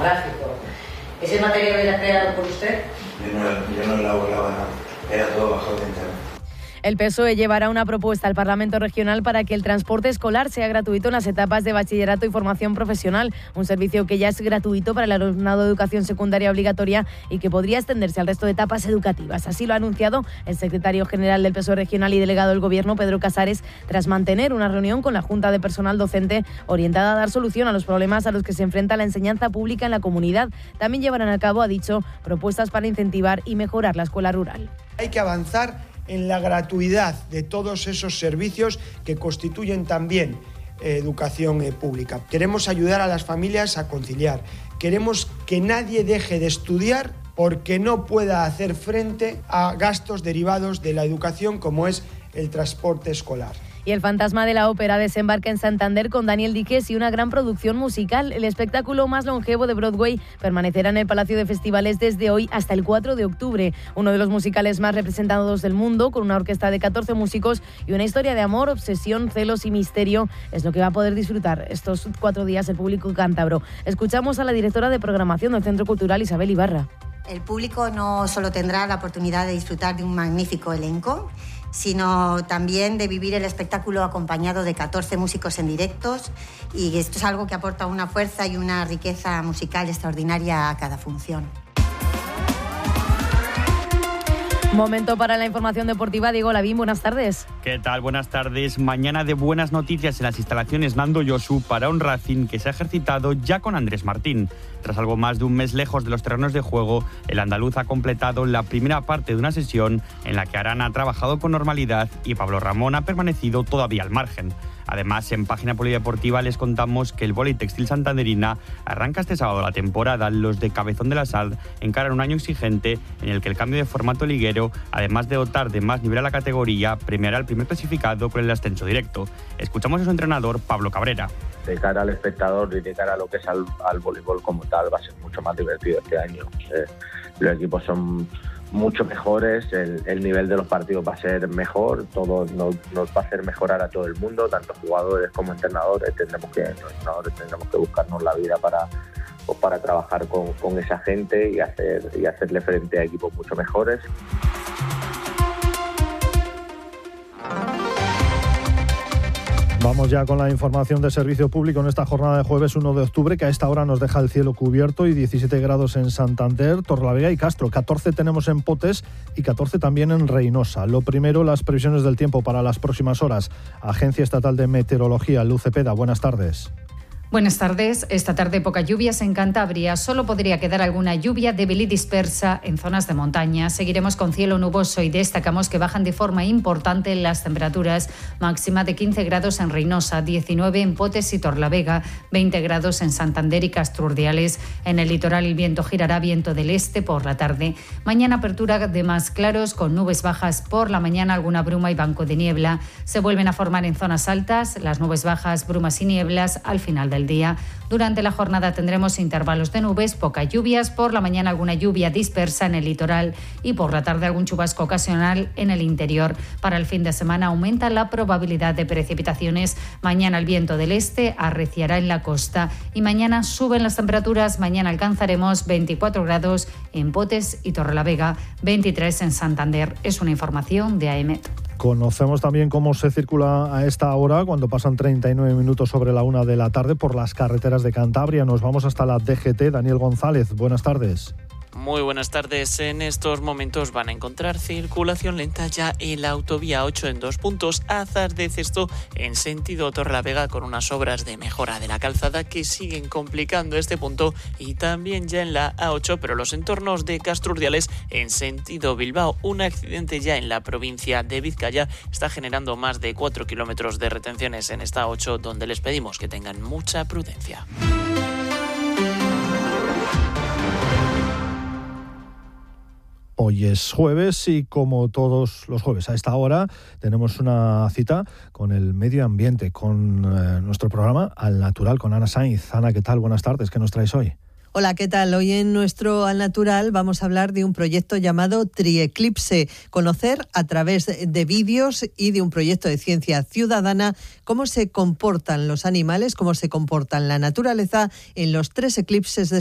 monográfico. ¿Ese material era creado por usted? Yo no elaboraba nada, era todo bajo de internet. El PSOE llevará una propuesta al Parlamento Regional para que el transporte escolar sea gratuito en las etapas de bachillerato y formación profesional, un servicio que ya es gratuito para el alumnado de educación secundaria obligatoria y que podría extenderse al resto de etapas educativas. Así lo ha anunciado el secretario general del PSOE regional y delegado del Gobierno, Pedro Casares, tras mantener una reunión con la Junta de Personal Docente orientada a dar solución a los problemas a los que se enfrenta la enseñanza pública en la comunidad. También llevarán a cabo, ha dicho, propuestas para incentivar y mejorar la escuela rural. Hay que avanzar en la gratuidad de todos esos servicios que constituyen también educación pública. Queremos ayudar a las familias a conciliar. Queremos que nadie deje de estudiar porque no pueda hacer frente a gastos derivados de la educación como es el transporte escolar. Y el fantasma de la ópera desembarca en Santander con Daniel Díquez y una gran producción musical. El espectáculo más longevo de Broadway permanecerá en el Palacio de Festivales desde hoy hasta el 4 de octubre. Uno de los musicales más representados del mundo, con una orquesta de 14 músicos y una historia de amor, obsesión, celos y misterio, es lo que va a poder disfrutar estos 4 días el público cántabro. Escuchamos a la directora de programación del Centro Cultural, Isabel Ibarra. El público no solo tendrá la oportunidad de disfrutar de un magnífico elenco, sino también de vivir el espectáculo acompañado de 14 músicos en directos, y esto es algo que aporta una fuerza y una riqueza musical extraordinaria a cada función. Momento para la información deportiva. Diego Lavín, buenas tardes. ¿Qué tal? Buenas tardes. Mañana de buenas noticias en las instalaciones Nando Josu para un Racing que se ha ejercitado ya con Andrés Martín. Tras algo más de un mes lejos de los terrenos de juego, el andaluz ha completado la primera parte de una sesión en la que Arana ha trabajado con normalidad y Pablo Ramón ha permanecido todavía al margen. Además, en Página Polideportiva les contamos que el Vóley Textil Santanderina arranca este sábado la temporada. Los de Cabezón de la Sal encaran un año exigente en el que el cambio de formato liguero, además de dotar de más nivel a la categoría, premiará al primer clasificado con el ascenso directo. Escuchamos a su entrenador, Pablo Cabrera. De cara al espectador y de cara a lo que es al voleibol como tal, va a ser mucho más divertido este año. Los equipos son mucho mejores, el nivel de los partidos va a ser mejor, todo nos va a hacer mejorar a todo el mundo, tanto jugadores como entrenadores. Tendremos que buscarnos la vida para trabajar con esa gente y hacerle frente a equipos mucho mejores. Vamos ya con la información de servicio público en esta jornada de jueves 1 de octubre, que a esta hora nos deja el cielo cubierto y 17 grados en Santander, Torrelavega y Castro. 14 tenemos en Potes y 14 también en Reynosa. Lo primero, las previsiones del tiempo para las próximas horas. Agencia Estatal de Meteorología, Luz Cepeda, buenas tardes. Buenas tardes. Esta tarde pocas lluvias en Cantabria. Solo podría quedar alguna lluvia débil y dispersa en zonas de montaña. Seguiremos con cielo nuboso y destacamos que bajan de forma importante las temperaturas. Máxima de 15 grados en Reynosa, 19 en Potes y Torrelavega, 20 grados en Santander y Castro Urdiales. En el litoral el viento girará viento del este por la tarde. Mañana apertura de más claros con nubes bajas por la mañana, alguna bruma y banco de niebla. Se vuelven a formar en zonas altas las nubes bajas, brumas y nieblas al final del día. Durante la jornada tendremos intervalos de nubes, pocas lluvias, por la mañana alguna lluvia dispersa en el litoral y por la tarde algún chubasco ocasional en el interior. Para el fin de semana aumenta la probabilidad de precipitaciones. Mañana el viento del este arreciará en la costa y mañana suben las temperaturas. Mañana alcanzaremos 24 grados en Potes y Torrelavega, 23 en Santander. Es una información de AEMET. Conocemos también cómo se circula a esta hora, cuando pasan 39 minutos sobre la 1 de la tarde, por las carreteras de Cantabria. Nos vamos hasta la DGT. Daniel González, buenas tardes. Muy buenas tardes. En estos momentos van a encontrar circulación lenta ya en la autovía 8 en 2 puntos, Azar de Cesto en sentido Torrelavega, con unas obras de mejora de la calzada que siguen complicando este punto, y también ya en la A8, pero los entornos de Castro Urdiales en sentido Bilbao. Un accidente ya en la provincia de Vizcaya está generando más de 4 kilómetros de retenciones en esta A8, donde les pedimos que tengan mucha prudencia. Hoy es jueves y, como todos los jueves a esta hora, tenemos una cita con el medio ambiente, con nuestro programa Al Natural, con Ana Sainz. Ana, ¿qué tal? Buenas tardes. ¿Qué nos traes hoy? Hola, ¿qué tal? Hoy en nuestro Al Natural vamos a hablar de un proyecto llamado Trieclipse. Conocer a través de vídeos y de un proyecto de ciencia ciudadana cómo se comportan los animales, cómo se comportan la naturaleza en los 3 eclipses de